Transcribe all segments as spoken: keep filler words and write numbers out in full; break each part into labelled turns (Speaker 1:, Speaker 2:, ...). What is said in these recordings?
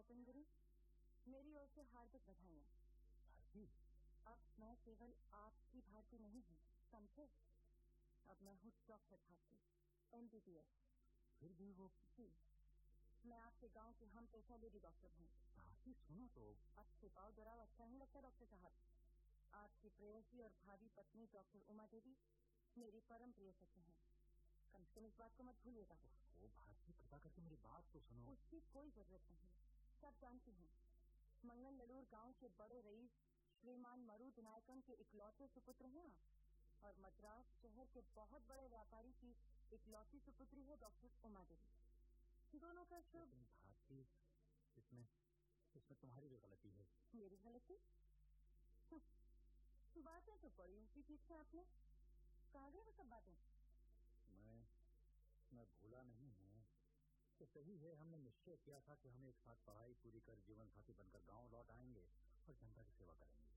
Speaker 1: स्वतंत्र गुरु, मेरी ओर से हार्दिक बधाइयाँ।
Speaker 2: भारती,
Speaker 1: अब मैं केवल आपकी भारती नहीं हूँ, समझे? अब मैं हूँ doctor Bharti, M B B S.
Speaker 2: फिर भी वो
Speaker 1: जी, मैं आपके गांव की हम पेशा लेडी डॉक्टर हूँ।
Speaker 2: भारती सुनो तो।
Speaker 1: अब छिपाओ डराओ अच्छा नहीं लगता डॉक्टर साहब। आपकी प्रेयसी और भावी पत्नी डॉक्टर उमा देवी मेरी परम प्रिय सखी हैं। कम से कम इस बात को मत भूलिएगा।
Speaker 2: वो भारती, कृपा करके मेरी बात तो सुनो।
Speaker 1: उसकी कोई जरूरत नहीं, सब जानती हूँ। मंगल लड़ूर गांव के बड़े रईस श्रीमान मरुद नायकन के इकलौते सुपुत्र हैं आप, और मद्रास शहर के बहुत बड़े व्यापारी की इकलौती सुपुत्री है डॉक्टर उमा देवी। दोनों का शुभ।
Speaker 2: भारती, इसमें इसमें तुम्हारी भी गलती है।
Speaker 1: मेरी गलती? बातें तो पड़ी उसी चीज से आपने कहा गई वो सब बातें।
Speaker 2: मैं मैं भूला नहीं हूँ। तो सही है, हमने निश्चय किया था कि हम एक साथ पढ़ाई पूरी कर जीवन साथी बनकर गांव लौट आएंगे और जनता की सेवा करेंगे।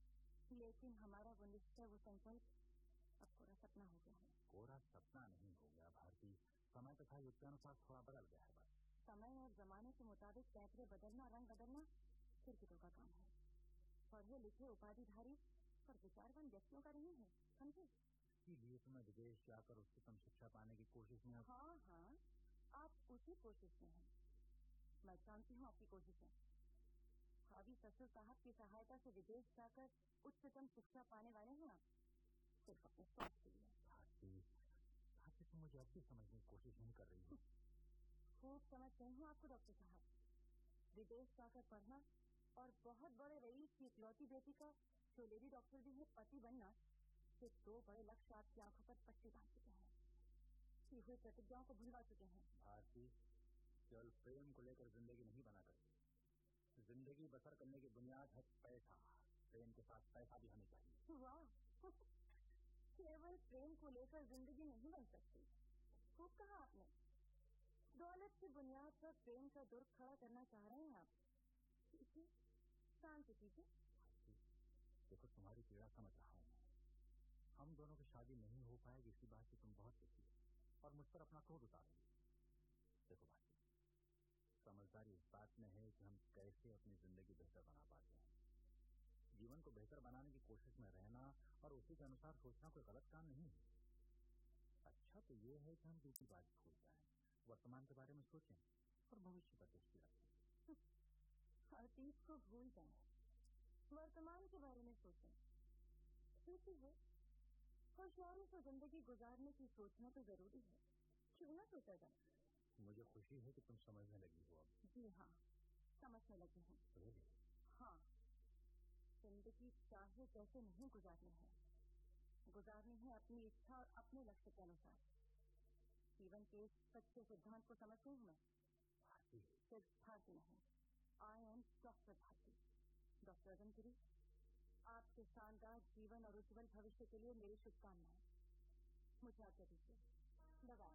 Speaker 1: लेकिन हमारा वो निश्चय, वो संकल्प अब कोरा सपना हो गया है।
Speaker 2: कोरा सपना नहीं हो गया भारती, समय तथा युग के अनुसार थोड़ा बदल गया है। बस
Speaker 1: समय और जमाने के मुताबिक पैतरे बदलना, रंग बदलना किरकिटों का काम है। पढ़े लिखे उपाधिधारी और विचारवान व्यक्तियों का नहीं है, समझे?
Speaker 2: इसीलिए तो मैं विदेश जाकर उच्चतम शिक्षा पाने की कोशिश में।
Speaker 1: हाँ हाँ, आप उसी कोशिश में हैं। मैं जानती हूँ आपकी कोशिशें। भाभी ससुर साहब की सहायता से विदेश जाकर उच्चतम शिक्षा पाने वाले हैं आप, सिर्फ अपने स्वार्थ के लिए।
Speaker 2: भारती, भारती तुम मुझे अब भी समझने की कोशिश नहीं कर रही हो।
Speaker 1: खूब समझ गई हूँ आपको डॉक्टर साहब। विदेश जाकर पढ़ना और बहुत बड़े रईस की इकलौती बेटी का, जो लेडी डॉक्टर भी है, पति बनना, ये दो बड़े लक्ष्य आपकी आंखों पर पट्टी बांध चुके हैं, की हुई प्रतिज्ञाओं को भुलवा चुके हैं।
Speaker 2: भारती, केवल प्रेम को लेकर जिंदगी नहीं बना करती। जिंदगी बसर करने की बुनियाद है पैसा। प्रेम के साथ पैसा भी हमें चाहिए।
Speaker 1: वाह, केवल प्रेम को लेकर जिंदगी नहीं बन सकती। खूब कहा आपने। दौलत की बुनियाद पर प्रेम का दुर्ग खड़ा करना चाह रहे हैं आप। ठीक है, शांति कीजिए।
Speaker 2: देखो, तुम्हारी पीड़ा समझ रहा हूँ। हम दोनों की शादी नहीं हो पाएगी, इसी बात की तुम बहुत दुखी हो और मुझ पर अपना क्रोध उतारोगी। देखो भारती, समझदारी इस बात में है कि हम कैसे अपनी जिंदगी बेहतर बना पाते हैं। जीवन को बेहतर बनाने की कोशिश में रहना और उसी के अनुसार सोचना कोई गलत काम नहीं है। अच्छा तो ये है कि हम दूसरी बात भूल जाएं, वर्तमान के बारे में सोचें और भविष्य पर दृष्टि रखें।
Speaker 1: अतीत को भूल जाएं, वर्तमान के बारे में सोचें। ठीक है, होशियारी से जिंदगी गुजारने की सोचना तो जरूरी है, क्यों ना सोचा जाए।
Speaker 2: मुझे खुशी है कि तुम समझने लगी हो अब।
Speaker 1: जी हाँ, समझने लगी हूँ। हाँ, जिंदगी चाहे जैसे नहीं गुजारनी है, गुजारनी है अपनी इच्छा और अपने लक्ष्य के अनुसार। जीवन के इस सच्चे सिद्धांत को समझ गई हूँ मैं।
Speaker 2: भारती,
Speaker 1: सिर्फ भारती नहीं, I am doctor Bharti. Doctor रंगगिरी, आपके शानदार जीवन और उज्जवल भविष्य के लिए मेरी शुभकामनाएं। मुझे आज्ञा दीजिए। बाय।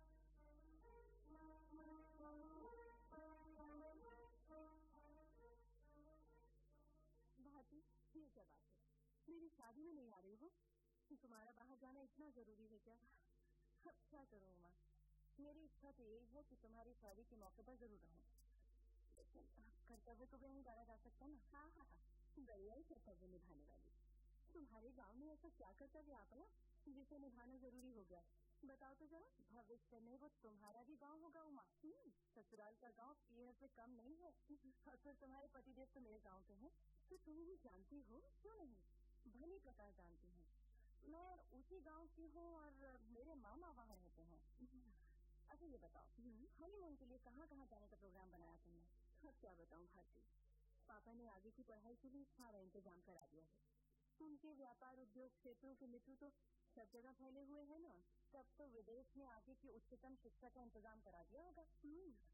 Speaker 1: भारती, ये क्या बात है? मेरी शादी में नहीं आ रही हो? तुम्हारा बाहर जाना इतना जरूरी है क्या? अब क्या करो उमा, मेरी इच्छा तो यही है कि तुम्हारी शादी के मौके पर जरूर रहूं, लेकिन कर्तव्य को भी नहीं डाला जा सकता ना। हाँ हाँ, बढ़िया ही कर्तव्य निभाने वाली। तुम्हारे गांव में ऐसा क्या कर्तव्य आप ना जिसे निभाना जरूरी हो गया? बताओ तो जरा। भविष्य में वो तुम्हारा भी गांव होगा उमा। ससुराल का गांव पीहर से कम नहीं है, और फिर तुम्हारे पतिदेव तो मेरे गांव के हैं, तो तुम भी जानती हो क्यों नहीं? भली प्रकार जानती हूँ। मैं उसी गांव की हूँ और मेरे मामा वहाँ रहते हैं। अच्छा ये बताओ, हनीमून के लिए कहाँ कहाँ जाने का प्रोग्राम बनाया तुमने? अब क्या बताऊँ भारती, पापा ने आगे की पढ़ाई के लिए सारा इंतजाम करा दिया है। उनके व्यापार उद्योग क्षेत्रों के मित्र तो सब जगह फैले हुए हैं ना, तब तो विदेश में आगे की उच्चतम शिक्षा का इंतजाम करा दिया होगा।